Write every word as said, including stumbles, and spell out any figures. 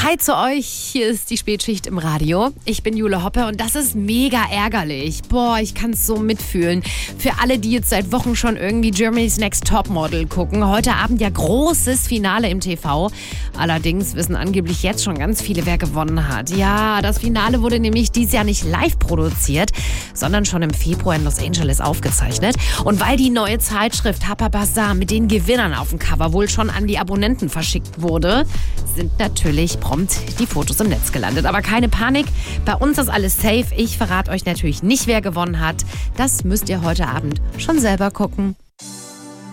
Hi zu euch, hier ist die Spätschicht im Radio. Ich bin Jule Hoppe und das ist mega ärgerlich. Boah, ich kann es so mitfühlen. Für alle, die jetzt seit Wochen schon irgendwie Germany's Next Topmodel gucken, heute Abend ja großes Finale im T V. Allerdings wissen angeblich jetzt schon ganz viele, wer gewonnen hat. Ja, das Finale wurde nämlich dieses Jahr nicht live produziert, sondern schon im Februar in Los Angeles aufgezeichnet. Und weil die neue Zeitschrift Harper Bazaar mit den Gewinnern auf dem Cover wohl schon an die Abonnenten verschickt wurde, sind natürlich prompt die Fotos im Netz gelandet. Aber keine Panik, bei uns ist alles safe. Ich verrate euch natürlich nicht, wer gewonnen hat. Das müsst ihr heute Abend schon selber gucken.